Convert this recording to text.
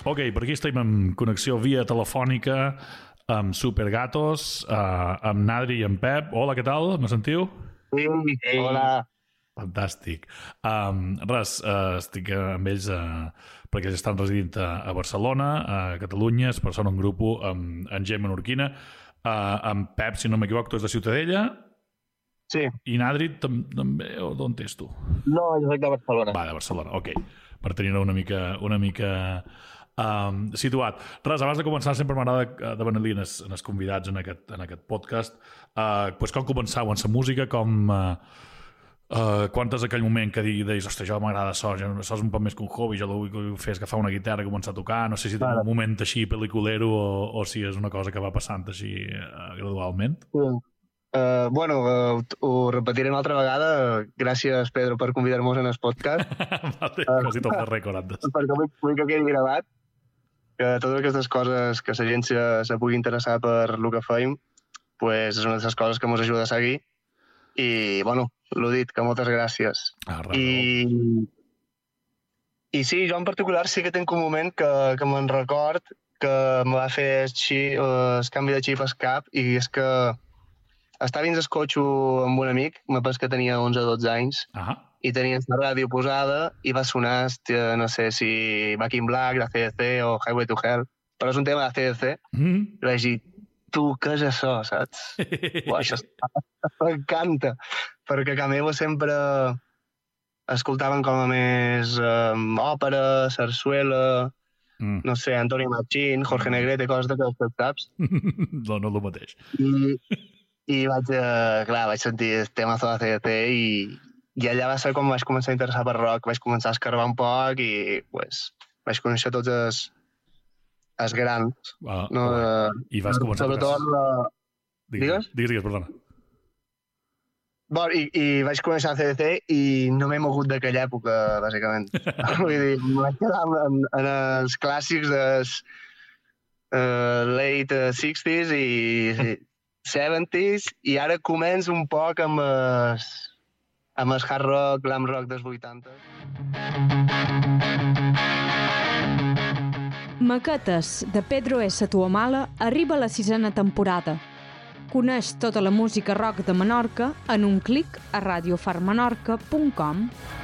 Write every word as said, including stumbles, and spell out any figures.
Ok, per aquí estem en connexió via telefònica amb Supergatos, uh, amb Nadri i amb Pep. Hola, què tal? Me sentiu? Sí, hey. Hola. Fantàstic. Um, res, uh, estic amb ells uh, perquè ells estan residint a, a Barcelona, a Catalunya, es persona un grup amb, amb gent menorquina, uh, amb Pep, si no m'equivoco, tu és de Ciutadella. Sí. I Nadri també, o d'on ets tu? No, jo soc de Barcelona. Va, de Barcelona, ok. Per tenir una mica, una mica um, situat. Res, abans de començar sempre m'agrada demanar-li als, als convidats en aquest, en aquest podcast uh, pues com començau en la música, com... Uh, Uh, quan és aquell moment que deies, ostres, jo m'agrada això, això és un poc més que un hobby, jo el que fer és agafar una guitarra i començar a tocar, no sé si tens un moment així pel·liculero o, o si és una cosa que va passant així uh, gradualment. Sí. Uh, bueno, uh, ho repetiré una altra vegada. Gràcies, Pedro, per convidar-nos en el podcast. Vale, uh, quasi tot de rècord antes. Perquè vull, vull que quedi gravat que totes aquestes coses que la gent se, se pugui interessar per el que feim, pues és una de les coses que ens ajuda a seguir. I, bueno, l'ho dit, que moltes gràcies. Ah, I, I sí, jo en particular sí que tinc un moment que, que me'n record que em va fer el, xip, el canvi de xip al cap, i és que estava dins el cotxe amb un amic, me penso que tenia onze o dotze anys, ah. i tenia la ràdio posada i va sonar, no sé si Back in Black, de C D C o Highway to Hell, però és un tema de C D C, mm. i vaig dir, tu, què és això, saps? Uau, això m'encanta, perquè a casa meva sempre escoltaven com a més um, òpera, sarsuela, mm. no sé, Antonio Machín, Jorge Negrete, coses d'aquestes, saps? No, no el mateix. I, i vaig, uh, clar, vaig sentir el tema de C D C i, i allà va ser quan vaig començar a interessar per rock, vaig començar a escarbar un poc i pues, vaig conèixer tots els els grans. Ah, no, uh, I vas començar a tocar... La... Digues? Digues, digues, perdona. Bon, i, i vaig començar a C D C i no m'he mogut d'aquella època, bàsicament. Vull dir, em vaig quedar en, en els clàssics dels uh, late seixantes i setanta i ara començo un poc amb el, amb el hard rock, glam rock dels vuitanta. Maquetes, de Pedro S. Tuamala, arriba a la sisena temporada. Coneix tota la música rock de Menorca en un clic a radio far menorca punt com.